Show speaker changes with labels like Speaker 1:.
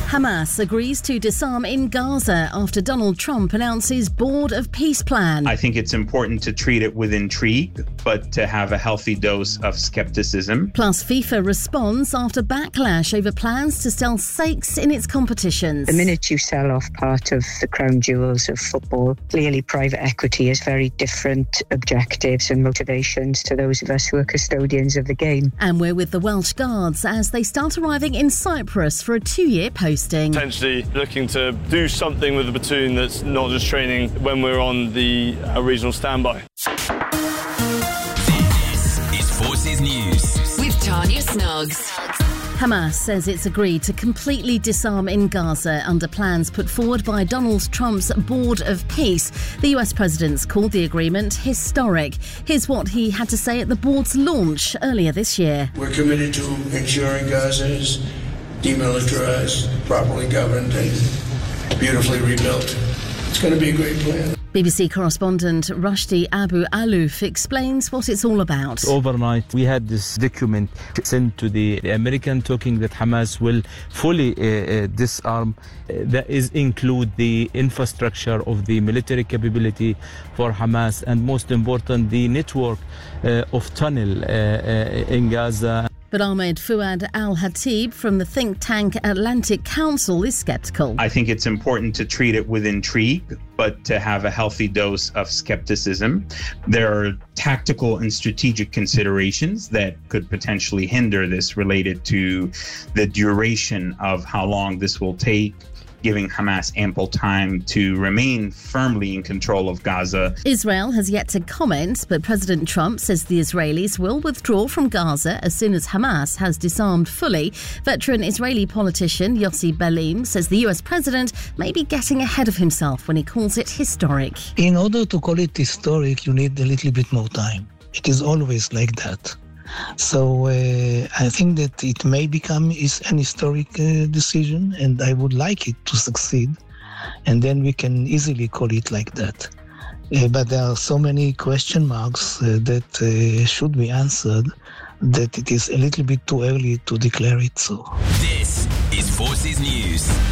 Speaker 1: Hamas agrees to disarm in Gaza after Donald Trump announces Board of Peace plan.
Speaker 2: I think it's important to treat it with intrigue, but to have a healthy dose of skepticism.
Speaker 1: Plus, FIFA responds after backlash over plans to sell stakes in its competitions.
Speaker 3: The minute you sell off part of the crown jewels of football, clearly private equity has very different objectives and motivations to those of us who are custodians of the game.
Speaker 1: And we're with the Welsh Guards as they start arriving in Cyprus for a 2-year posting.
Speaker 4: Potentially looking to do something with the platoon that's not just training when we're on the regional standby.
Speaker 5: This is Forces News
Speaker 6: with Tanya Snuggs.
Speaker 1: Hamas says it's agreed to completely disarm in Gaza under plans put forward by Donald Trump's Board of Peace. The US president's called the agreement historic. Here's what he had to say at the board's launch earlier this year.
Speaker 7: We're committed to ensuring Gaza is demilitarized, properly governed, and beautifully rebuilt. It's going to be a great plan.
Speaker 1: BBC correspondent Rushdie Abu Alouf explains what it's all about.
Speaker 8: Overnight, we had this document sent to the American talking that Hamas will fully disarm. That is include the infrastructure of the military capability for Hamas, and most important, the network of tunnel in Gaza.
Speaker 1: But Ahmed Fouad Al-Hatib from the think tank Atlantic Council is sceptical.
Speaker 2: I think it's important to treat it with intrigue, but to have a healthy dose of skepticism. There are tactical and strategic considerations that could potentially hinder this related to the duration of how long this will take, giving Hamas ample time to remain firmly in control of Gaza.
Speaker 1: Israel has yet to comment, but President Trump says the Israelis will withdraw from Gaza as soon as Hamas has disarmed fully. Veteran Israeli politician Yossi Belim says the US president may be getting ahead of himself when he calls it historic.
Speaker 9: In order to call it historic, you need a little bit more time. It is always like that. So I think that it may become an historic decision, and I would like it to succeed, and then we can easily call it like that. But there are so many question marks that should be answered that it is a little bit too early to declare it so.
Speaker 5: This is Forces News.